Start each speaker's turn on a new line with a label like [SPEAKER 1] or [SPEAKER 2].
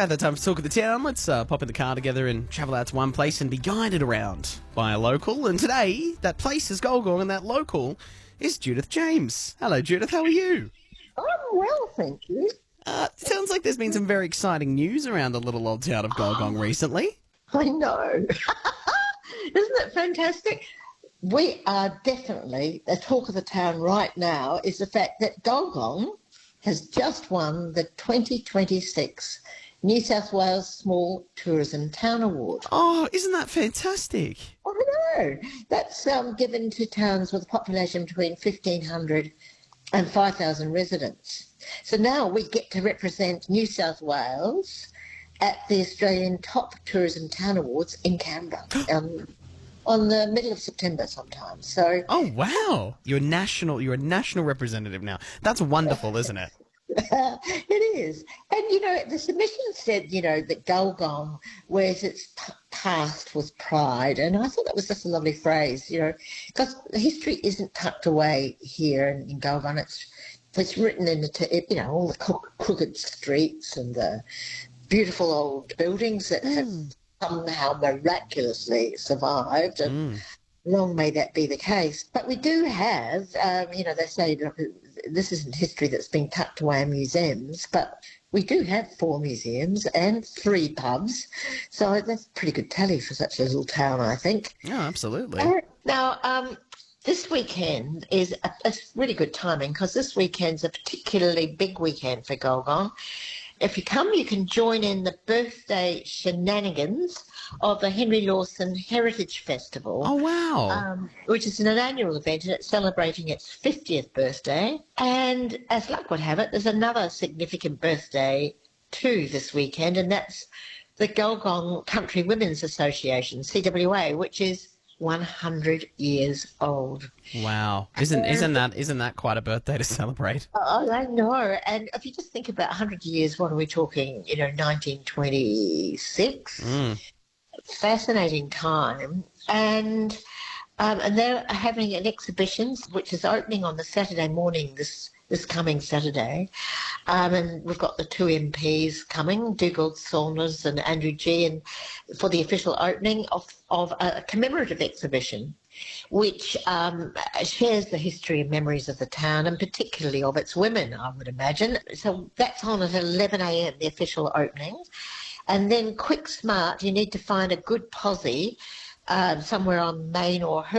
[SPEAKER 1] about that time for Talk of the Town. Let's pop in the car together and travel out to one place and be guided around by a local. And today, that place is Goulgong and that local is Judith James. Hello, Judith. How are you?
[SPEAKER 2] I'm well, thank you.
[SPEAKER 1] Sounds like there's been some very exciting news around the little old town of Goulgong recently.
[SPEAKER 2] I know. Isn't it fantastic? We are definitely, the talk of the town right now is the fact that Goulgong has just won the 2026 New South Wales Small Tourism Town Award.
[SPEAKER 1] Oh, isn't that fantastic?
[SPEAKER 2] I know. That's given to towns with a population between 1,500 and 5,000 residents. So now we get to represent New South Wales at the Australian Top Tourism Town Awards in Canberra on the middle of September sometime. So,
[SPEAKER 1] oh, wow. You're a national representative now. That's wonderful, isn't it?
[SPEAKER 2] it is. And, the submission said, that Goulgong wears its past with pride. And I thought that was just a lovely phrase, because the history isn't tucked away here in Goulgong. It's written into, all the crooked streets and the beautiful old buildings that have somehow miraculously survived, and long may that be the case. But we do have, they say, look, this isn't history that's been tucked away in museums, but we do have 4 museums and 3 pubs, so that's pretty good tally for such a little town, I think.
[SPEAKER 1] Yeah, absolutely.
[SPEAKER 2] Now, this weekend is a really good timing because this weekend's a particularly big weekend for Goulgong. If you come, you can join in the birthday shenanigans of the Henry Lawson Heritage Festival.
[SPEAKER 1] Oh, wow.
[SPEAKER 2] Which is an annual event, and it's celebrating its 50th birthday. And as luck would have it, there's another significant birthday too this weekend, and that's the Goulgong Country Women's Association, CWA, which is 100 years old.
[SPEAKER 1] Wow. Isn't that quite a birthday to celebrate?
[SPEAKER 2] Oh, I know. And if you just think about 100 years, what are we talking, 1926? Fascinating time. And they're having an exhibition which is opening on the Saturday morning, this coming Saturday. And we've got the 2 MPs coming, Dougal Saunders and Andrew Gee, and for the official opening of a commemorative exhibition which shares the history and memories of the town, and particularly of its women, I would imagine. So that's on at 11 a.m, the official opening. And then quick smart, you need to find a good posse somewhere on Main or